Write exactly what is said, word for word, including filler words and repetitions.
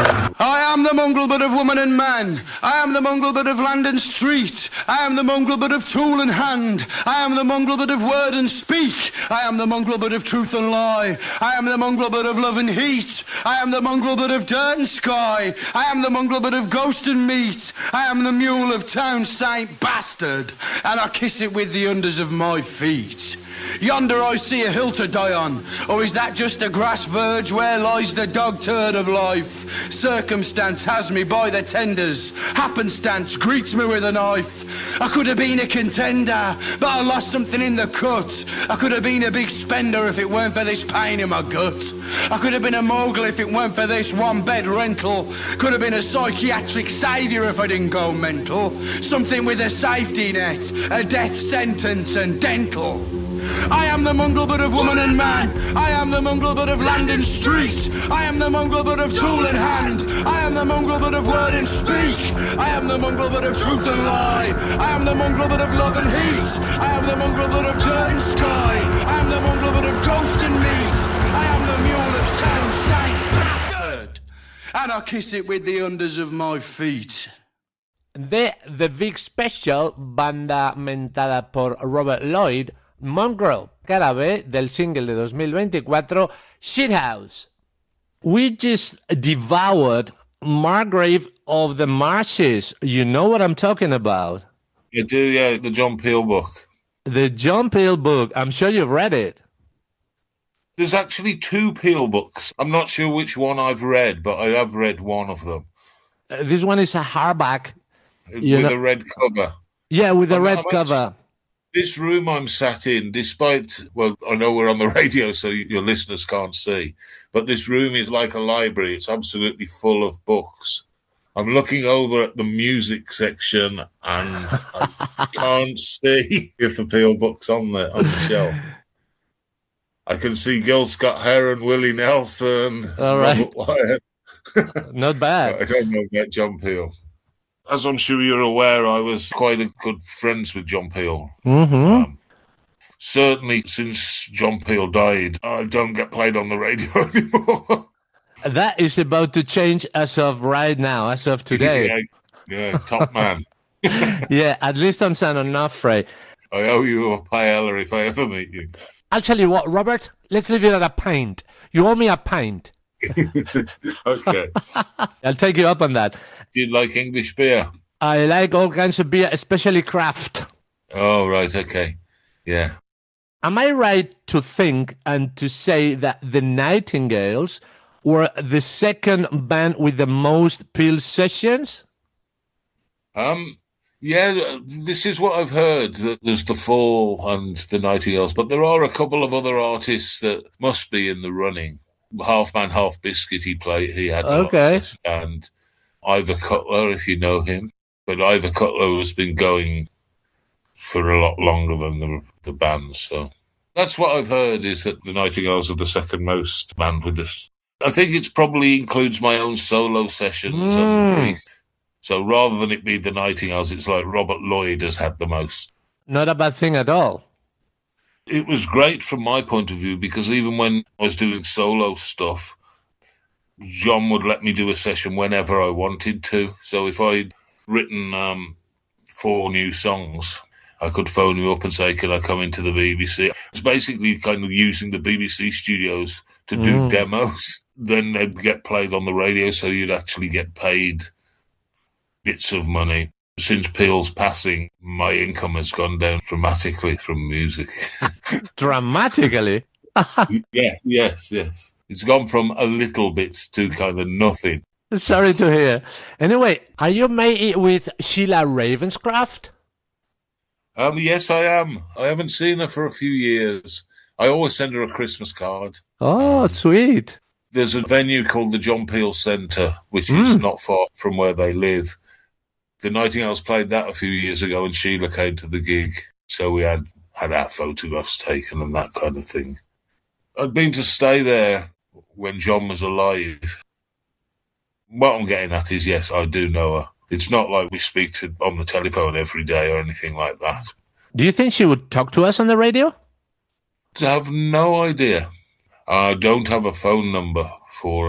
I am the mongrel bud of woman and man. I am the mongrel bud of land and street. I am the mongrel bud of tool and hand. I am the mongrel bud of word and speak. I am the mongrel bud of truth and lie. I am the mongrel bud of love and heat. I am the mongrel bud of dirt and sky. I am the mongrel bud of ghost and meat. I am the mule of town saint bastard, and I kiss it with the unders of my feet. Yonder I see a hill to die on, or is that just a grass verge where lies the dog turd of life? Circumstance has me by the tenders, happenstance greets me with a knife. I could have been a contender, but I lost something in the cut. I could have been a big spender if it weren't for this pain in my gut. I could have been a mogul if it weren't for this one bed rental. Could have been a psychiatric saviour if I didn't go mental. Something with a safety net, a death sentence and dental. I am the mongrel bud of woman and man. I am the mongrel bud of land and street. I am the mongrel bud of tool and hand. I am the mongrel bud of word and speak. I am the mongrel bud of truth and lie. I am the mongrel bud of love and heat. I am the mongrel bud of dirt and sky. I am the mongrel bud of ghost and meat. I am the mule of town saint bastard, and I kiss it with the unders of my feet. De The Big Special, banda mentada por Robert Lloyd, Mongrel, cara B del single de dos mil veinticuatro, Shithouse. We just devoured Margrave of the Marshes. You know what I'm talking about? You do, yeah, the John Peel book. The John Peel book. I'm sure you've read it. There's actually two Peel books. I'm not sure which one I've read, but I have read one of them. Uh, this one is a hardback. With know, a red cover. Yeah, with a I'm, red I'm cover. Actually, this room I'm sat in, despite, well, I know we're on the radio, so your listeners can't see, but this room is like a library. It's absolutely full of books. I'm looking over at the music section, and I can't see if the Peel book's on there, on the shelf. I can see Gil Scott-Heron, Willie Nelson, all right. Robert Wyatt. Not bad. I don't know about John Peel. As I'm sure you're aware, I was quite a good friends with John Peel. Mm-hmm. Um, certainly since John Peel died, I don't get played on the radio anymore. That is about to change as of right now, as of today. Yeah, yeah, top man. Yeah, at least on San Onofre. I owe you a paella if I ever meet you. Actually, what, Robert? Let's leave it at a pint. You owe me a pint. Okay. I'll take you up on that. Do you like English beer? I like all kinds of beer, especially craft. Oh, right, okay. Yeah. Am I right to think and to say that the Nightingales were the second band with the most Peel sessions? Um, yeah, this is what I've heard. That there's the Fall and the Nightingales, but there are a couple of other artists that must be in the running. Half Man, Half Biscuit, he played. He had a okay. lot of sessions. And Ivor Cutler, if you know him. But Ivor Cutler has been going for a lot longer than the, the band. So that's what I've heard, is that the Nightingales are the second most band with this. I think it probably includes my own solo sessions. Mm. So rather than it be the Nightingales, it's like Robert Lloyd has had the most. Not a bad thing at all. It was great from my point of view, because even when I was doing solo stuff, John would let me do a session whenever I wanted to. So if I'd written um, four new songs, I could phone you up and say, can I come into the B B C? It's basically kind of using the B B C studios to do mm. demos. Then they'd get played on the radio, so you'd actually get paid bits of money. Since Peel's passing, my income has gone down dramatically from music. Dramatically? Yeah, yes, yes. It's gone from a little bit to kind of nothing. Sorry to hear. Anyway, are you mate with Sheila Ravenscraft? Um, yes, I am. I haven't seen her for a few years. I always send her a Christmas card. Oh, sweet. There's a venue called the John Peel Centre, which mm. is not far from where they live. The Nightingales played that a few years ago, and Sheila came to the gig. So we had, had our photographs taken and that kind of thing. I'd been to stay there when John was alive. What I'm getting at is, yes, I do know her. It's not like we speak to on the telephone every day or anything like that. Do you think she would talk to us on the radio? I have no idea. I don't have a phone number for